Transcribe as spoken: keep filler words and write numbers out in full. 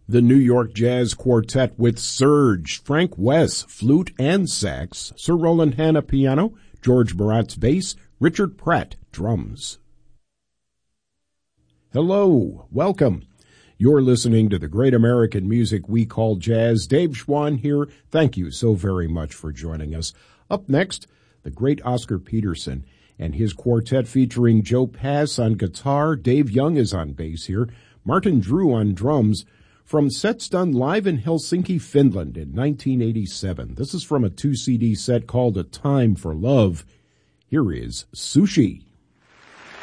The New York Jazz Quartet with Serge, Frank Wess, flute and sax, Sir Roland Hanna piano, George Baratz bass, Richard Pratt drums. Hello, welcome. You're listening to the great American music we call jazz. Dave Schwann here. Thank you so very much for joining us. Up next, the great Oscar Peterson and his quartet featuring Joe Pass on guitar. Dave Young is on bass here. Martin Drew on drums. From sets done live in Helsinki, Finland in nineteen eighty-seven. This is from a two C D set called A Time for Love. Here is Sushi.